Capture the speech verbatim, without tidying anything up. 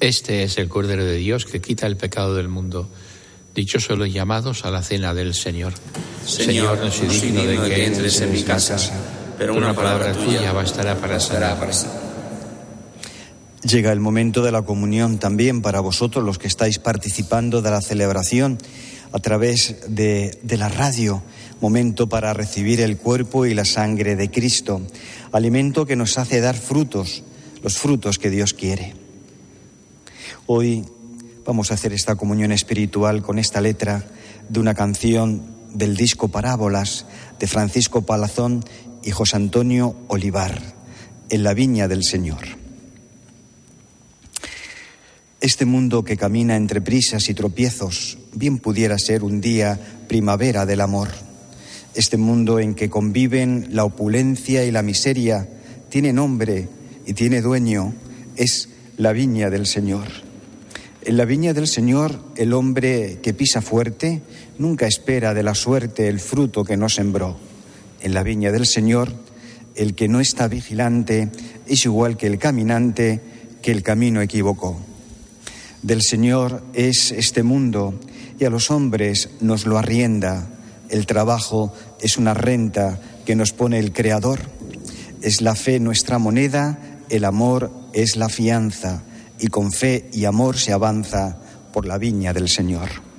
Este es el Cordero de Dios que quita el pecado del mundo. Dichosos los llamados a la cena del Señor. Señor, no soy digno de que entres en mi casa, pero una palabra tuya bastará para sanar. Llega el momento de la comunión también para vosotros, los que estáis participando de la celebración a través de, de la radio. Momento para recibir el cuerpo y la sangre de Cristo. Alimento que nos hace dar frutos, los frutos que Dios quiere. Hoy vamos a hacer esta comunión espiritual con esta letra de una canción del disco Parábolas de Francisco Palazón y José Antonio Olivar, En la viña del Señor. Este mundo que camina entre prisas y tropiezos bien pudiera ser un día primavera del amor. Este mundo en que conviven la opulencia y la miseria tiene nombre y tiene dueño, es la viña del Señor. En la viña del Señor, el hombre que pisa fuerte nunca espera de la suerte el fruto que no sembró. En la viña del Señor, el que no está vigilante es igual que el caminante que el camino equivocó. Del Señor es este mundo y a los hombres nos lo arrienda. El trabajo es una renta que nos pone el Creador. Es la fe nuestra moneda, el amor es la fianza. Y con fe y amor se avanza por la viña del Señor.